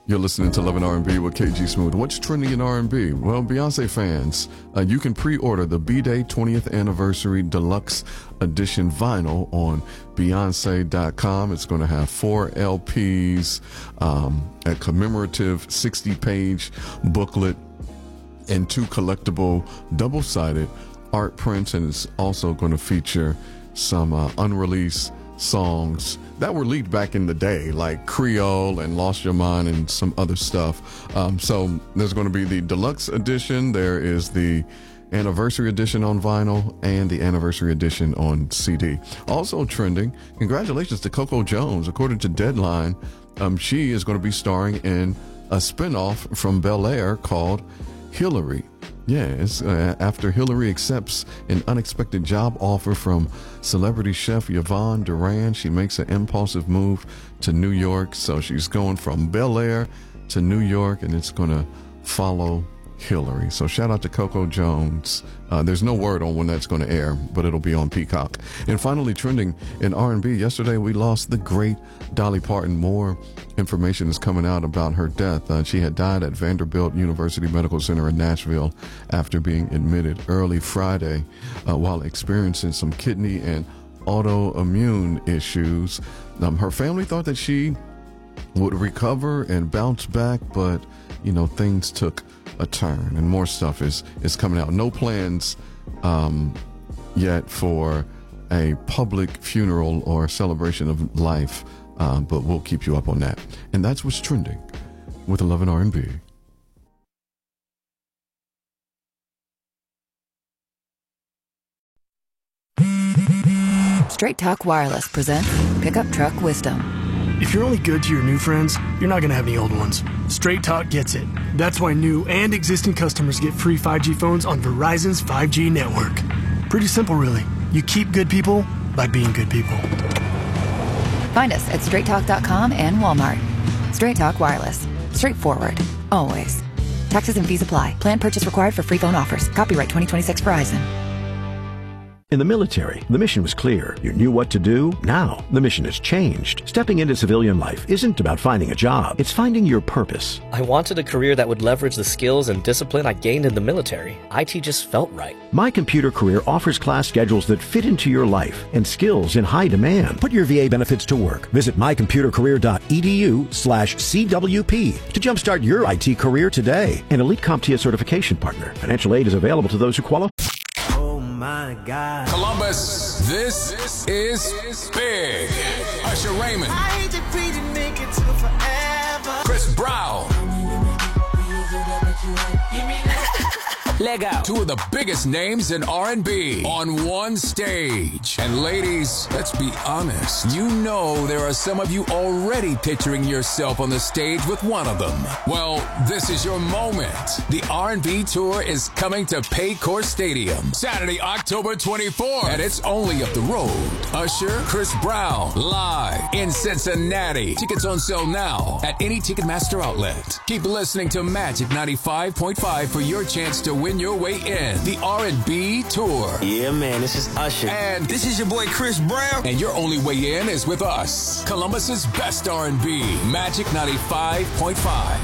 You're listening to Love and R&B with KG Smooth. What's trending in R&B? Well, Beyonce fans, you can pre-order the B-Day 20th Anniversary Deluxe Edition vinyl on Beyonce.com. It's going to have 4 LPs, a commemorative 60-page booklet, and 2 collectible double-sided art prints, and it's also going to feature some unreleased songs that were leaked back in the day, like Creole and Lost Your Mind and some other stuff. So there's going to be the deluxe edition. There is the anniversary edition on vinyl and the anniversary edition on CD. Also trending, congratulations to Coco Jones. According to Deadline, she is going to be starring in a spinoff from Bel-Air called Hillary. Yes, after Hillary accepts an unexpected job offer from celebrity chef Yvonne Duran, she makes an impulsive move to New York. So she's going from Bel-Air to New York, and it's going to follow Hillary. So shout out to Coco Jones. There's no word on when that's going to air, but it'll be on Peacock. And finally, trending in R&B, yesterday we lost the great Dolly Parton. More information is coming out about her death. She had died at Vanderbilt University Medical Center in Nashville after being admitted early Friday while experiencing some kidney and autoimmune issues. Her family thought that she would recover and bounce back, but things took a turn, and more stuff is coming out. No plans yet for a public funeral or celebration of life, but we'll keep you up on that. And that's what's trending with Love and R&B. Straight Talk Wireless presents Pickup Truck Wisdom. If you're only good to your new friends, you're not going to have any old ones. Straight Talk gets it. That's why new and existing customers get free 5G phones on Verizon's 5G network. Pretty simple, really. You keep good people by being good people. Find us at straighttalk.com and Walmart. Straight Talk Wireless. Straightforward. Always. Taxes and fees apply. Plan purchase required for free phone offers. Copyright 2026 Verizon. In the military, the mission was clear. You knew what to do. Now, the mission has changed. Stepping into civilian life isn't about finding a job. It's finding your purpose. I wanted a career that would leverage the skills and discipline I gained in the military. IT just felt right. My Computer Career offers class schedules that fit into your life and skills in high demand. Put your VA benefits to work. Visit mycomputercareer.edu/CWP to jumpstart your IT career today. An Elite CompTIA certification partner. Financial aid is available to those who qualify. My God. Columbus, this is big. Usher Raymond. I hate to be to make it to forever. Chris Brown. Lego. 2 of the biggest names in R&B on one stage. And ladies, let's be honest. You know there are some of you already picturing yourself on the stage with one of them. Well, this is your moment. The R&B tour is coming to Paycor Stadium Saturday, October 24th. And it's only up the road. Usher, Chris Brown, live in Cincinnati. Tickets on sale now at any Ticketmaster outlet. Keep listening to Magic 95.5 for your chance to win your way in the R&B tour. Yeah, man, this is Usher. And this is your boy Chris Brown. And your only way in is with us. Columbus's best R&B, Magic 95.5.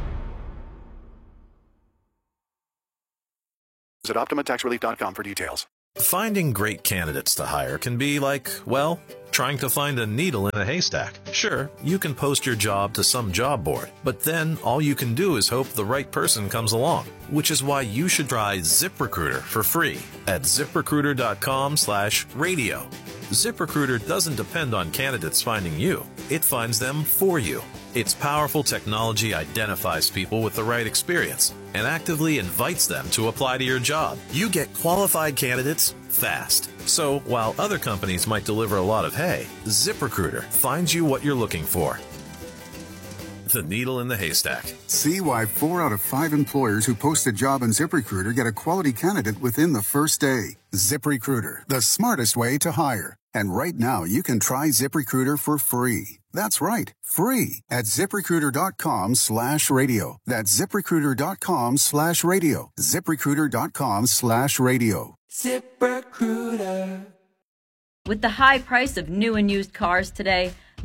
Visit OptimaTaxRelief.com for details. Finding great candidates to hire can be like, well, trying to find a needle in a haystack. Sure, you can post your job to some job board, but then all you can do is hope the right person comes along, which is why you should try ZipRecruiter for free at ZipRecruiter.com/radio. ZipRecruiter doesn't depend on candidates finding you. It finds them for you. Its powerful technology identifies people with the right experience and actively invites them to apply to your job. You get qualified candidates fast. So while other companies might deliver a lot of hay, ZipRecruiter finds you what you're looking for. The needle in the haystack. See why 4 out of 5 employers who post a job on ZipRecruiter get a quality candidate within the first day. ZipRecruiter, the smartest way to hire. And right now, you can try ZipRecruiter for free. That's right, free at ZipRecruiter.com/radio. That's ZipRecruiter.com/radio. ZipRecruiter.com/radio. ZipRecruiter. With the high price of new and used cars today,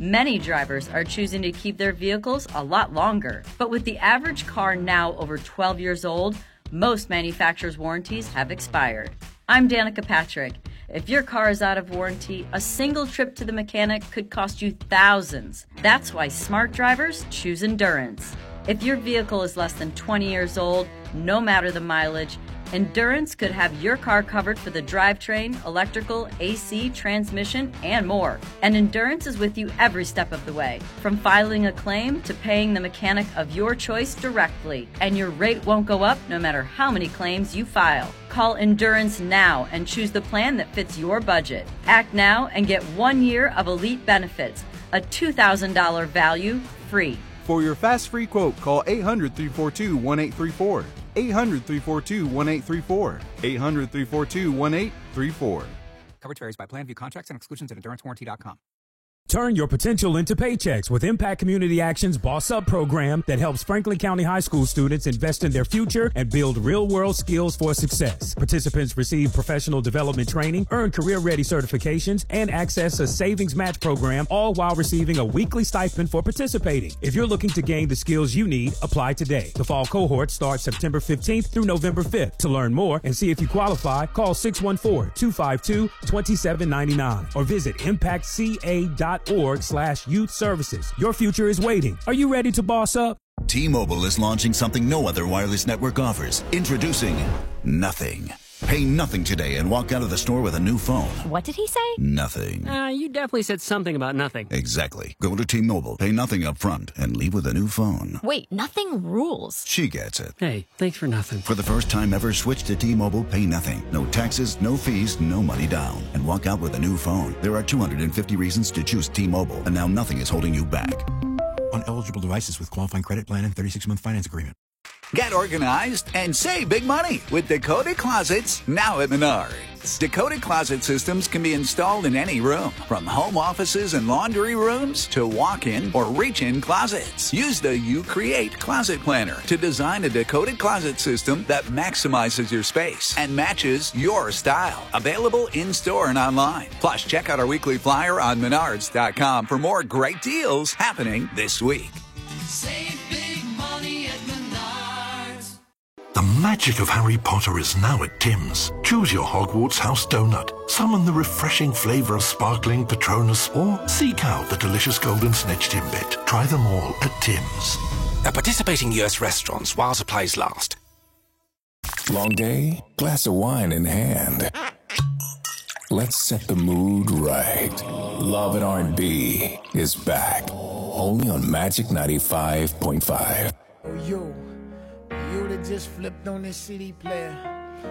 Many drivers are choosing to keep their vehicles a lot longer. But with the average car now over 12 years old, most manufacturers' warranties have expired. I'm Danica Patrick. If your car is out of warranty, a single trip to the mechanic could cost you thousands. That's why smart drivers choose Endurance. If your vehicle is less than 20 years old, no matter the mileage, Endurance could have your car covered for the drivetrain, electrical, AC, transmission, and more. And Endurance is with you every step of the way, from filing a claim to paying the mechanic of your choice directly. And your rate won't go up no matter how many claims you file. Call Endurance now and choose the plan that fits your budget. Act now and get 1 year of elite benefits, a $2,000 value free. For your fast free quote, call 800-342-1834. 800-342-1834. 800-342-1834. Coverage varies by plan. View contracts and exclusions at EnduranceWarranty.com. Turn your potential into paychecks with Impact Community Action's Boss Up program that helps Franklin County High School students invest in their future and build real-world skills for success. Participants receive professional development training, earn career-ready certifications, and access a savings match program, all while receiving a weekly stipend for participating. If you're looking to gain the skills you need, apply today. The fall cohort starts September 15th through November 5th. To learn more and see if you qualify, call 614-252-2799 or visit impactca.org/youth services. Your future is waiting. Are you ready to boss up? T-Mobile is launching something no other wireless network offers. Introducing Nothing. Pay nothing today and walk out of the store with a new phone. What did he say? Nothing. You definitely said something about nothing. Exactly. Go to T-Mobile, pay nothing up front, and leave with a new phone. Wait, nothing rules. She gets it. Hey, thanks for nothing. For the first time ever, switch to T-Mobile, pay nothing. No taxes, no fees, no money down. And walk out with a new phone. There are 250 reasons to choose T-Mobile, and now nothing is holding you back. On eligible devices with qualifying credit plan and 36-month finance agreement. Get organized and save big money with Dakota Closets now at Menards. Dakota Closet systems can be installed in any room, from home offices and laundry rooms to walk-in or reach-in closets. Use the You Create Closet Planner to design a Dakota Closet system that maximizes your space and matches your style. Available in-store and online. Plus, check out our weekly flyer on Menards.com for more great deals happening this week. Save big money at Menards. The magic of Harry Potter is now at Tim's. Choose your Hogwarts house donut, summon the refreshing flavour of sparkling Patronus, or seek out the delicious golden snitch Timbit. Try them all at Tim's. At participating US restaurants while supplies last. Long day, glass of wine in hand. Let's set the mood right. Love and R&B is back. Only on Magic 95.5. Oh, yo that just flipped on this CD player.